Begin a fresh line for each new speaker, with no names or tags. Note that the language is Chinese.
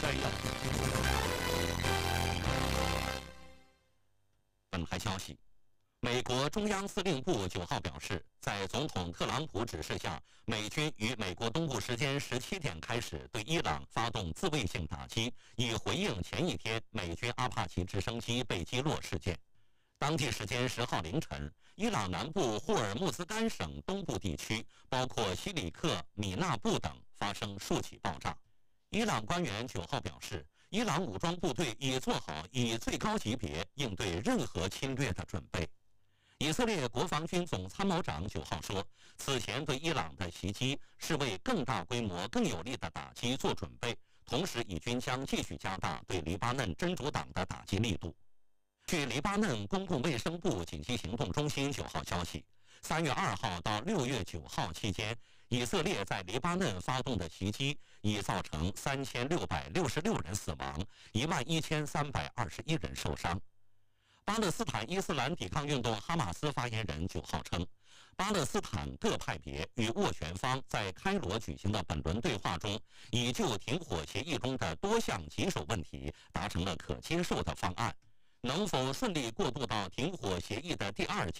摘要。本台消息，美国中央司令部9号表示，在总统特朗普指示下，美军于美国东部时间17点开始对伊朗发动自卫性打击，以回应前一天美军阿帕奇直升机被击落事件。当地时间10号凌晨，伊朗南部霍尔木兹干省东部地区，包括西里克、米纳布等，发生数起爆炸。伊朗官员9号表示，伊朗武装部队已做好以最高级别应对任何侵略的准备。以色列国防军总参谋长9号说，此前对伊朗的袭击是为更大规模、更有力的打击做准备，同时以军将继续加大对黎巴嫩真主党的打击力度。据黎巴嫩公共卫生部紧急行动中心9号消息，3月2号到6月9号期间，以色列在黎巴嫩发动的袭击已造成3666人死亡，11321人受伤。巴勒斯坦伊斯兰抵抗运动哈马斯发言人9号称，巴勒斯坦各派别与斡旋方在开罗举行的本轮对话中，已就停火协议中的多项棘手问题达成了可接受的方案。能否顺利过渡到停火协议的第2阶